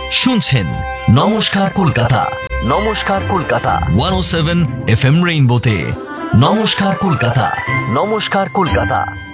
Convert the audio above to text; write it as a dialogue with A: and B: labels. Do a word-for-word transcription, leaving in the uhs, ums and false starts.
A: শুনছেন নমস্কার কলকাতা, নমস্কার কলকাতা একশো সাত এফ এম রেইনবোতে। নমস্কার কলকাতা, নমস্কার কলকাতা।